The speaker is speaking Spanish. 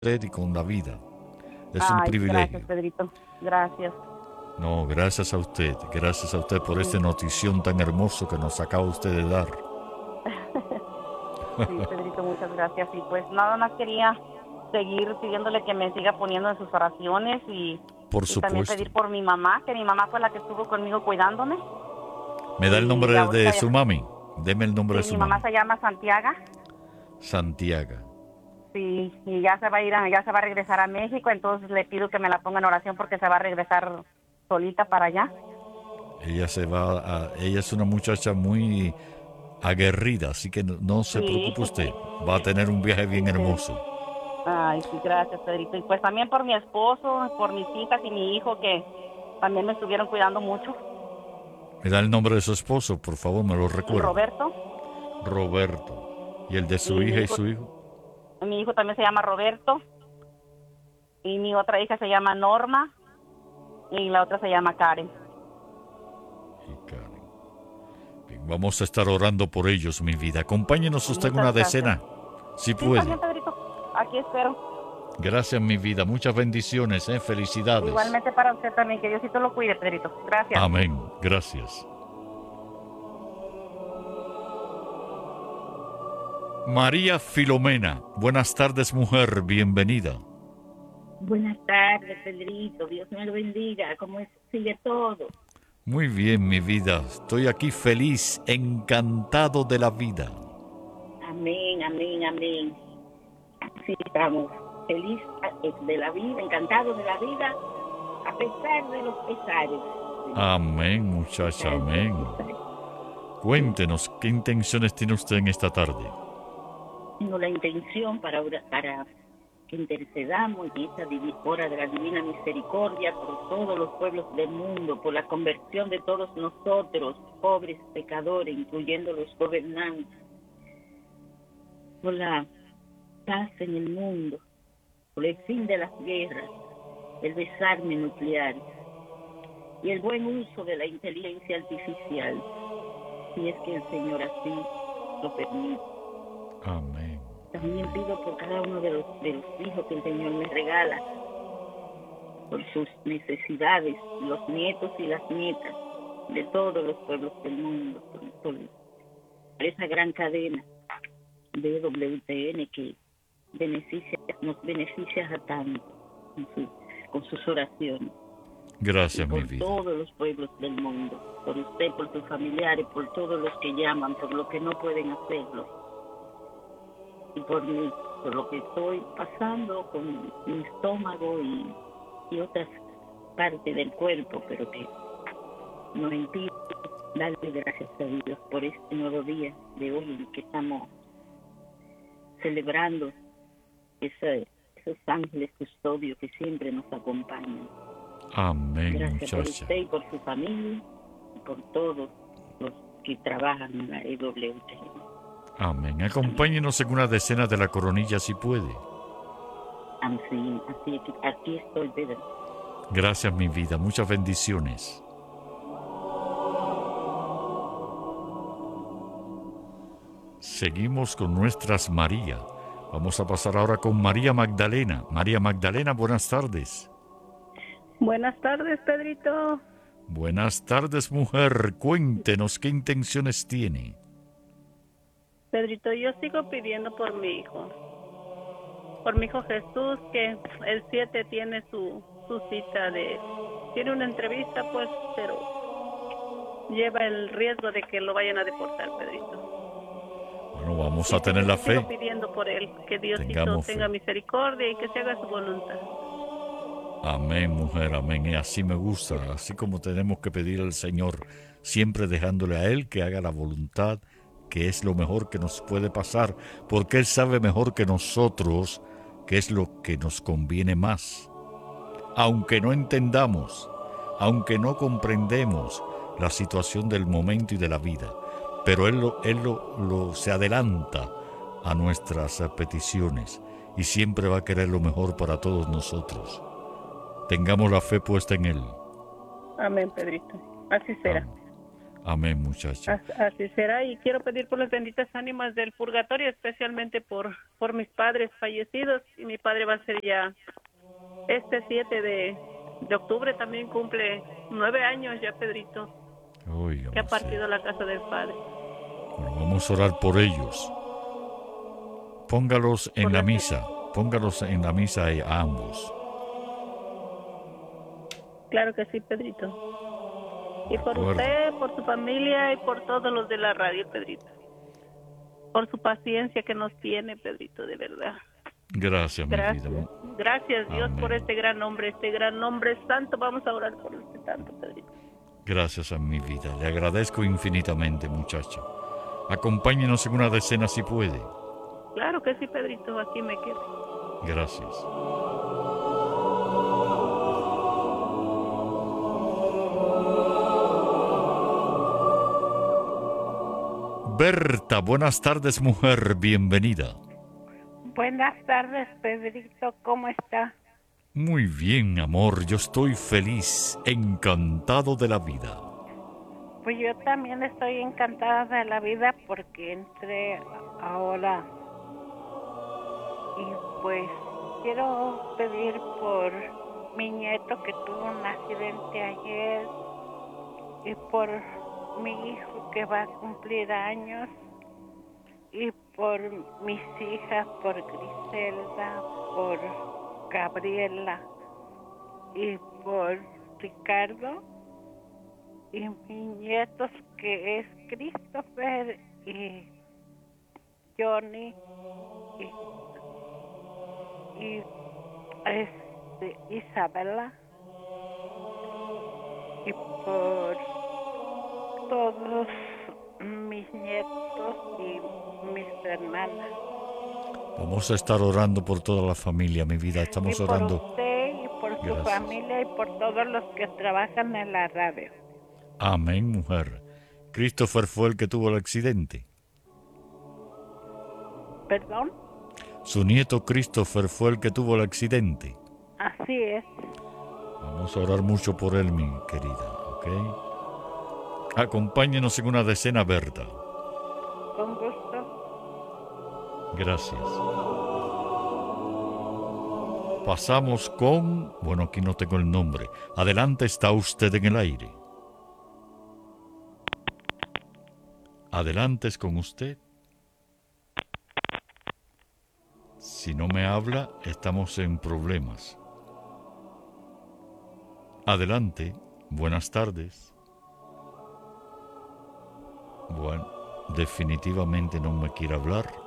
usted y con la vida. Es un Ay, gracias, privilegio. Pedrito. Gracias. No, gracias a usted por Sí, este notición tan hermoso que nos acaba usted de dar. sí, Pedrito, muchas gracias. Y pues nada más quería seguir pidiéndole que me siga poniendo en sus oraciones Por y también supuesto. pedir por mi mamá, que mi mamá fue la que estuvo conmigo cuidándome. ¿Me da el Y nombre de ahorita su ya, mami? Deme el nombre de sí, su mi mamá mami. se llama Santiago. Santiago. Sí, y ya se va a ir, ya se va a regresar a México, entonces le pido que me la ponga en oración porque se va a regresar solita para allá. Ella es una muchacha muy aguerrida, así que no se Sí, preocupe usted. Va a tener un viaje bien sí, hermoso. ay, sí, gracias, Pedrito. Y pues también por mi esposo, por mis hijas y mi hijo que también me estuvieron cuidando mucho. ¿Me da el nombre de su esposo? Por favor, me lo recuerda. Roberto, Roberto. ¿Y el de su y hija y su hijo? mi hijo también se llama Roberto, y mi otra hija se llama Norma, y la otra se llama Karen. Y Karen. Bien, vamos a estar orando por ellos, mi vida. Acompáñenos usted en una Muchas gracias. decena, si Sí, está puede. bien, Pedrito. Aquí espero. Gracias, mi vida. Muchas bendiciones, felicidades. Igualmente para usted también, que Diosito lo cuide, Pedrito. Gracias. Amén. Gracias. María Filomena. Buenas tardes, mujer. Bienvenida. Buenas tardes, Pedrito. Dios me lo bendiga. Sigue todo? Muy bien, mi vida. Estoy aquí feliz, encantado de la vida. Amén, amén, amén. Sí, estamos felices de la vida, encantados de la vida, a pesar de los pesares. Amén, muchacha, amén. Cuéntenos, ¿qué intenciones tiene usted en esta tarde? Tengo la intención para que intercedamos en esta hora de la divina misericordia por todos los pueblos del mundo, por la conversión de todos nosotros, pobres pecadores, incluyendo los gobernantes, por la paz en el mundo, por el fin de las guerras, el desarme nuclear y el buen uso de la inteligencia artificial, si es que el Señor así lo permite. Amén. También pido por cada uno de los hijos que el Señor me regala, por sus necesidades, los nietos y las nietas de todos los pueblos del mundo, por esa gran cadena de WTN que nos beneficia a tanto con sus oraciones. Gracias, mi Por vida. todos los pueblos del mundo, por usted, por sus familiares, por todos los que llaman, por los que no pueden hacerlo, y por mí, por lo que estoy pasando con mi estómago y otras partes del cuerpo, pero que nos impide darle gracias a Dios por este nuevo día de hoy en que estamos celebrando esos ángeles custodios que siempre nos acompañan. Amén, Gracias por muchacha. usted y por su familia y por todos los que trabajan en la EWTN. Amén. Acompáñenos en una decena de la coronilla si puede. Así que aquí estoy, Pedro. Gracias, mi vida. Muchas bendiciones. Seguimos con nuestras María. Vamos a pasar ahora con María Magdalena. María Magdalena, buenas tardes. Buenas tardes, Pedrito. Buenas tardes, mujer. Cuéntenos qué intenciones tiene. Pedrito, yo sigo pidiendo por mi hijo. Por mi hijo Jesús, que el 7 tiene su cita tiene una entrevista, pues, pero lleva el riesgo de que lo vayan a deportar, Pedrito. Bueno, vamos a tener la fe. Sigo pidiendo por él, que Diosito Tengamos tenga fe. misericordia y que se haga su voluntad. Amén, mujer, amén. Y así me gusta, así como tenemos que pedir al Señor, siempre dejándole a Él que haga la voluntad, que es lo mejor que nos puede pasar, porque Él sabe mejor que nosotros qué es lo que nos conviene más. Aunque no entendamos, aunque no comprendemos la situación del momento y de la vida, pero Él se adelanta a nuestras peticiones y siempre va a querer lo mejor para todos nosotros. Tengamos la fe puesta en Él. Amén, Pedrito. Así será. Amén, muchacha. Así será, y quiero pedir por las benditas ánimas del purgatorio, especialmente por mis padres fallecidos, y mi padre va a ser ya este 7 de octubre, también cumple 9 años ya, Pedrito, Oiga, que ha partido a la casa del Padre. bueno, vamos a orar por ellos. Póngalos en la misa. Póngalos en la misa a ambos. Claro que sí, Pedrito. Y por acuerdo. usted, por su familia y por todos los de la radio, Pedrito. Por su paciencia que nos tiene, Pedrito, de verdad. Gracias, mi Gracias. vida. Gracias, Dios, Amén. por este gran nombre santo. Vamos a orar por usted tanto, Pedrito. Gracias a mi vida. Le agradezco infinitamente, muchacha. Acompáñenos en una decena si puede. Claro que sí, Pedrito, aquí me quedo. Gracias. Berta, buenas tardes, mujer. Bienvenida. Buenas tardes, Pedrito, ¿cómo está? Muy bien, amor. Yo estoy feliz, encantado de la vida. Pues yo también estoy encantada de la vida porque entré ahora. Y pues quiero pedir por mi nieto que tuvo un accidente ayer y por mi hijo que va a cumplir años y por mis hijas, por Griselda, por Gabriela y por Ricardo y mis nietos que es Christopher y Johnny y Isabela y por todos mis nietos y mis hermanas. Vamos a estar orando por toda la familia, mi vida. Estamos y por orando. usted y por su Gracias. familia y por todos los que trabajan en la radio. Amén, mujer. Christopher fue el que tuvo el accidente. ¿Perdón? Su nieto Christopher fue el que tuvo el accidente. Así es. Vamos a orar mucho por él, mi querida, ¿ok? Acompáñenos en una decena, Berta. Con gusto. Gracias. Pasamos con... Bueno, aquí no tengo el nombre. Adelante, está usted en el aire. Adelante, es con usted. Si no me habla, estamos en problemas. Adelante, buenas tardes. Bueno, definitivamente no me quiere hablar.